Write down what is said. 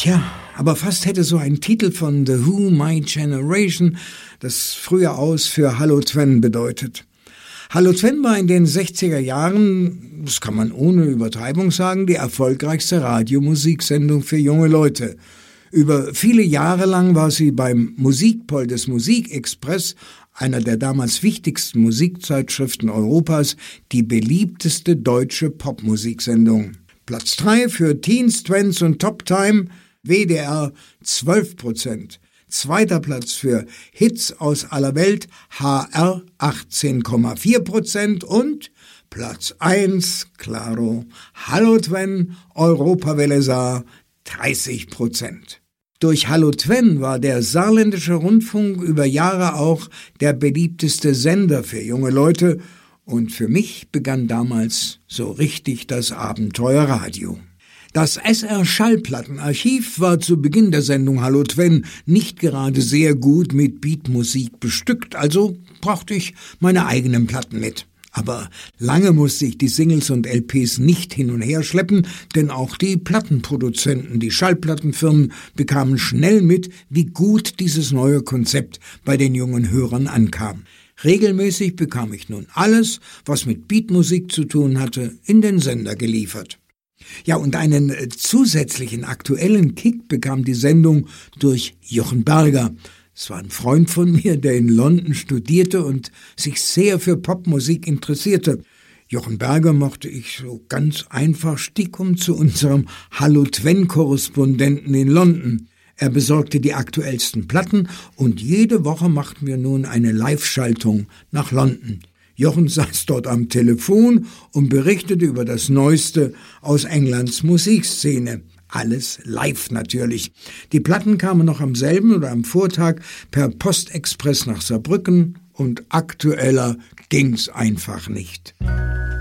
Tja, aber fast hätte so ein Titel von The Who, My Generation, das früher aus für Hallo Twen bedeutet. Hallo Twen war in den 60er Jahren, das kann man ohne Übertreibung sagen, die erfolgreichste Radiomusiksendung für junge Leute. Über viele Jahre lang war sie beim Musikpol des Musikexpress, einer der damals wichtigsten Musikzeitschriften Europas, die beliebteste deutsche Popmusiksendung. Platz 3 für Teens, Twents und Top Time, WDR 12%. Zweiter Platz für Hits aus aller Welt, HR 18,4% und Platz 1, klaro, Hallo Twen, Europawelle Saar 30%. Durch Hallo Twen war der saarländische Rundfunk über Jahre auch der beliebteste Sender für junge Leute und für mich begann damals so richtig das Abenteuerradio. Das SR-Schallplattenarchiv war zu Beginn der Sendung Hallo Twen nicht gerade sehr gut mit Beatmusik bestückt, also brauchte ich meine eigenen Platten mit. Aber lange musste ich die Singles und LPs nicht hin und her schleppen, denn auch die Plattenproduzenten, die Schallplattenfirmen bekamen schnell mit, wie gut dieses neue Konzept bei den jungen Hörern ankam. Regelmäßig bekam ich nun alles, was mit Beatmusik zu tun hatte, in den Sender geliefert. Ja, und einen zusätzlichen aktuellen Kick bekam die Sendung durch Jochen Berger. Es war ein Freund von mir, der in London studierte und sich sehr für Popmusik interessierte. Jochen Berger mochte ich so ganz einfach stickum zu unserem Hallo Twen-Korrespondenten in London. Er besorgte die aktuellsten Platten und jede Woche machten wir nun eine Live-Schaltung nach London. Jochen saß dort am Telefon und berichtete über das Neueste aus Englands Musikszene. Alles live natürlich. Die Platten kamen noch am selben oder am Vortag per Postexpress nach Saarbrücken und aktueller ging's einfach nicht.